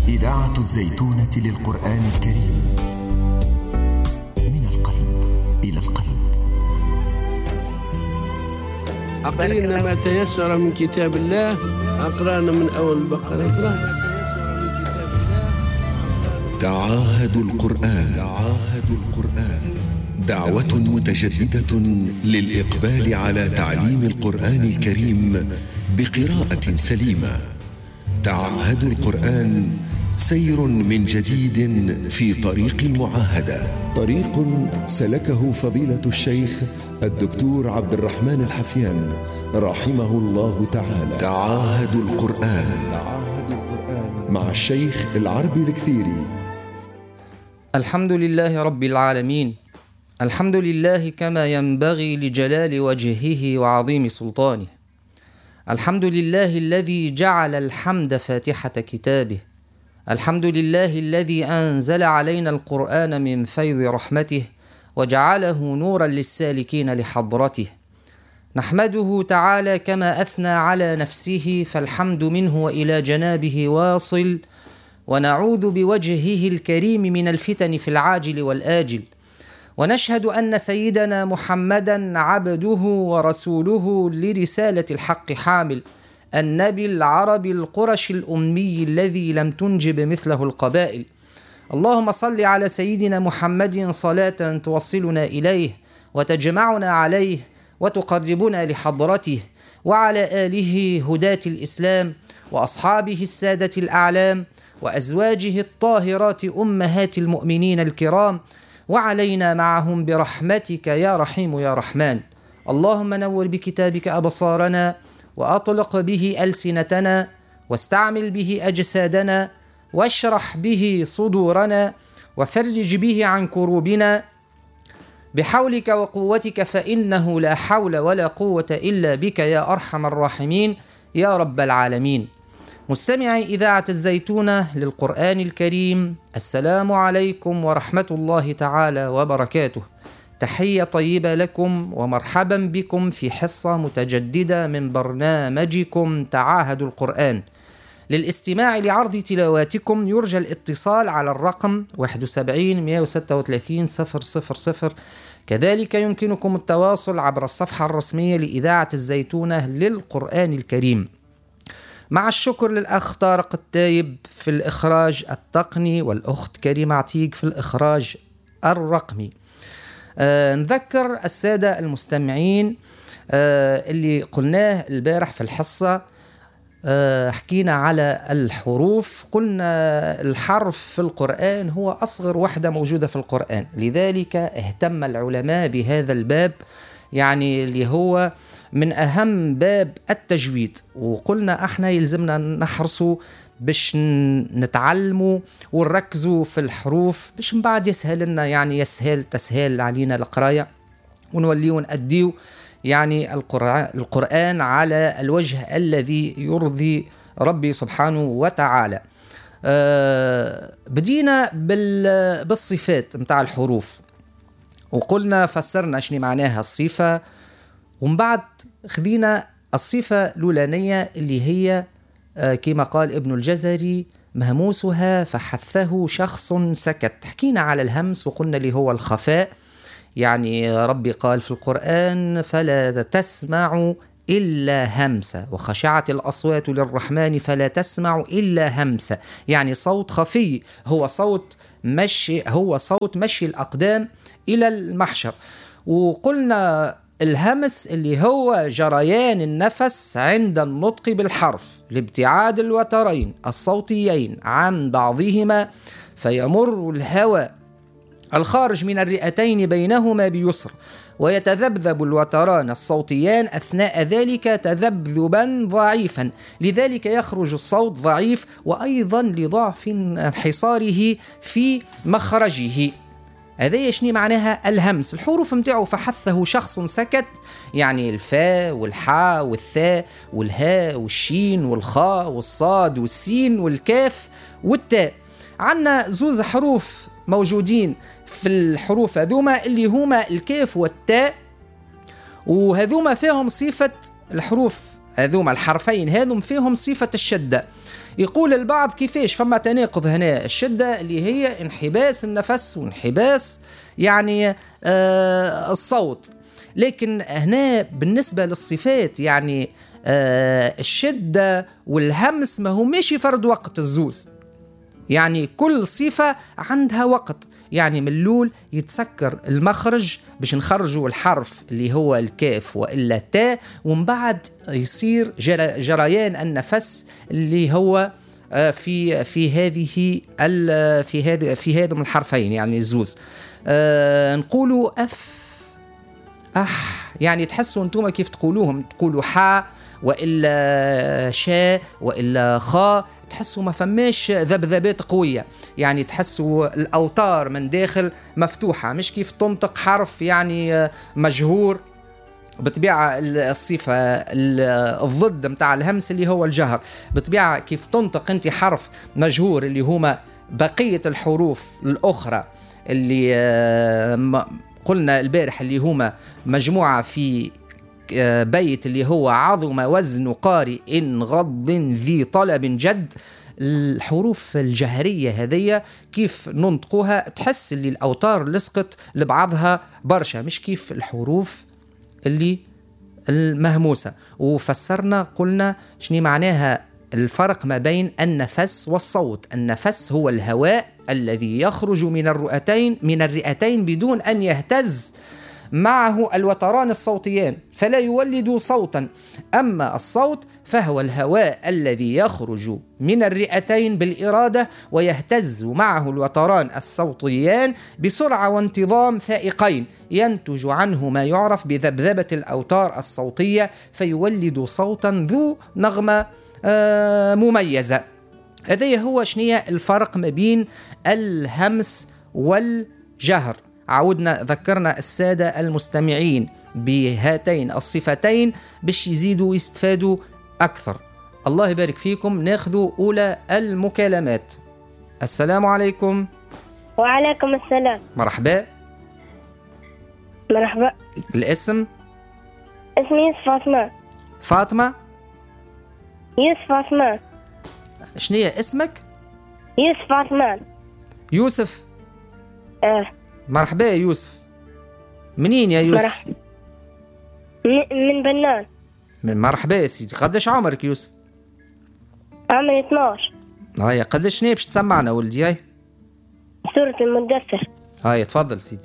إذاعة الزيتونة للقرآن الكريم، من القلب إلى القلب. أقرأنا ما تيسر من كتاب الله. أقرأنا من أول البقرة. تعاهدوا القرآن. تعاهدوا القرآن، دعوة متجددة للإقبال على تعليم القرآن الكريم بقراءة سليمة. تعاهدوا القرآن، سير من جديد في طريق المعاهدة، طريق سلكه فضيلة الشيخ الدكتور عبد الرحمن الحفيان رحمه الله تعالى. تعاهدوا القرآن. تعاهدوا القرآن مع الشيخ العربي الكثيري. الحمد لله رب العالمين، الحمد لله كما ينبغي لجلال وجهه وعظيم سلطانه. الحمد لله الذي جعل الحمد فاتحة كتابه. الحمد لله الذي أنزل علينا القرآن من فيض رحمته وجعله نورا للسالكين لحضرته. نحمده تعالى كما أثنى على نفسه، فالحمد منه وإلى جنابه واصل، ونعوذ بوجهه الكريم من الفتن في العاجل والآجل. ونشهد أن سيدنا محمدا عبده ورسوله لرسالة الحق حامل، النبي العربي القرشي الأمي الذي لم تنجب مثله القبائل. اللهم صل على سيدنا محمد صلاة توصلنا إليه وتجمعنا عليه وتقربنا لحضرته، وعلى آله هداة الإسلام وأصحابه السادة الأعلام وأزواجه الطاهرات أمهات المؤمنين الكرام، وعلينا معهم برحمتك يا رحيم يا رحمن. اللهم نور بكتابك أبصارنا، وأطلق به ألسنتنا، واستعمل به أجسادنا، واشرح به صدورنا، وفرج به عن كروبنا بحولك وقوتك، فإنه لا حول ولا قوة إلا بك يا أرحم الراحمين يا رب العالمين. مستمعي إذاعة الزيتونة للقرآن الكريم، السلام عليكم ورحمة الله تعالى وبركاته. تحية طيبة لكم ومرحبا بكم في حصة متجددة من برنامجكم تعاهدوا القرآن. للاستماع لعرض تلاواتكم يرجى الاتصال على الرقم 71 136 000. كذلك يمكنكم التواصل عبر الصفحة الرسمية لإذاعة الزيتونة للقرآن الكريم. مع الشكر للأخ طارق التايب في الإخراج التقني، والأخت كريمة عتيق في الإخراج الرقمي. نذكر السادة المستمعين اللي قلناه البارح في الحصة. حكينا على الحروف، قلنا الحرف في القرآن هو أصغر وحدة موجودة في القرآن، لذلك اهتم العلماء بهذا الباب، يعني اللي هو من أهم باب التجويد. وقلنا احنا يلزمنا نحرصوا باش نتعلموا ونركزوا في الحروف، باش من بعد يسهل لنا، يعني تسهل علينا القراية، ونوليو نأديو يعني القرآن على الوجه الذي يرضي ربي سبحانه وتعالى. بدينا بالصفات متاع الحروف، وقلنا فسرنا شنو معناها الصفة، ومن بعد خذينا الصفة الأولانية اللي هي كما قال ابن الجزري: مهموسها فحثه شخص سكت. حكينا على الهمس وقلنا اللي هو الخفاء، يعني ربي قال في القرآن: فلا تسمع إلا همسة، وخشعت الأصوات للرحمن فلا تسمع إلا همسة، يعني صوت خفي، هو صوت مشي الأقدام إلى المحشر. وقلنا الهمس اللي هو جريان النفس عند النطق بالحرف لابتعاد الوترين الصوتيين عن بعضهما، فيمر الهواء الخارج من الرئتين بينهما بيسر، ويتذبذب الوتران الصوتيان أثناء ذلك تذبذبا ضعيفا، لذلك يخرج الصوت ضعيف، وأيضا لضعف انحصاره في مخرجه. هذا يشني معناها الهمس. الحروف متاعه: فحثه شخص سكت، يعني الفاء والحاء والثاء والهاء والشين والخاء والصاد والسين والكاف والتاء. عنا زوز حروف موجودين في الحروف هذوما اللي هما الكاف والتاء، وهذوما فيهم صفة الحروف هذوما الحرفين هذوم فيهم صفة الشدة. يقول البعض كيفاش فما تناقض هنا، الشدة اللي هي انحباس النفس وانحباس يعني الصوت، لكن هنا بالنسبة للصفات يعني الشدة والهمس ما هماش فرد وقت الزوز، يعني كل صفة عندها وقت. يعني من الأول يتسكر المخرج باش نخرجوا الحرف اللي هو الكاف وإلا التاء، ومن بعد يصير جريان النفس اللي هو في هذه من الحرفين يعني الزوز. نقولوا يعني تحسوا انتم كيف تقولوهم، تقولوا حا وإلا شا وإلا خا، تحسوا ما فماش ذبذبات قوية، يعني تحسوا الأوتار من داخل مفتوحة، مش كيف تنطق حرف يعني مجهور. بطبيعة الصفة الضد متاع الهمس اللي هو الجهر، بطبيعة كيف تنطق انت حرف مجهور اللي هما بقية الحروف الأخرى اللي قلنا البارح اللي هما مجموعة في بيت اللي هو عظم وزن قارئ غض ذي طلب جد. الحروف الجهرية هذية كيف ننطقوها تحس اللي الأوتار لصقت لبعضها برشا، مش كيف الحروف اللي المهموسة. وفسرنا قلنا شنو معناها الفرق ما بين النفس والصوت. النفس هو الهواء الذي يخرج من الرئتين بدون أن يهتز معه الوتران الصوتيان فلا يولد صوتا. أما الصوت فهو الهواء الذي يخرج من الرئتين بالإرادة ويهتز معه الوتران الصوتيان بسرعة وانتظام فائقين، ينتج عنه ما يعرف بذبذبة الأوتار الصوتية فيولد صوتا ذو نغمة مميزة. هذا هو شنية الفرق ما بين الهمس والجهر. عودنا ذكرنا السادة المستمعين بهاتين الصفتين باش يزيدوا يستفادوا أكثر. الله يبارك فيكم. ناخذوا أولى المكالمات. السلام عليكم. وعليكم السلام. مرحبا. مرحبا. الاسم؟ اسمي يوسف عثمان. فاطمة؟ يوسف عثمان. شنية اسمك؟ يوسف عثمان. يوسف؟ مرحبا يا يوسف. منين يا يوسف؟ مرحبا. من بنان. مرحبا يا سيدي. قداش عمرك يوسف؟ عمري 12. هاي قداش باش تسمعنا ولدي؟ هاي سورة المدثر. هاي تفضل سيدي.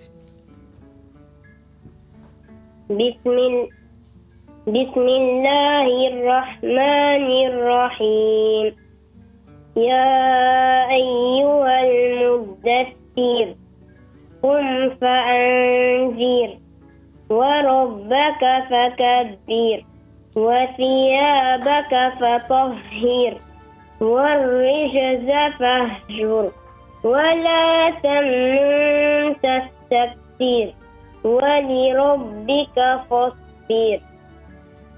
بسم الله الرحمن الرحيم. يا أيها المدثر قم فأنذر وربك فكبر وثيابك فطهر والرجز فاهجر ولا تمنن تستكثر ولربك فاصبر